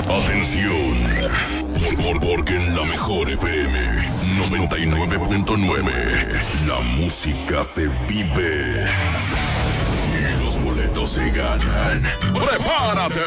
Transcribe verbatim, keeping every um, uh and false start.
Atención, por, porque en la mejor F M noventa y nueve punto nueve la música se vive y los boletos se ganan. ¡Prepárate!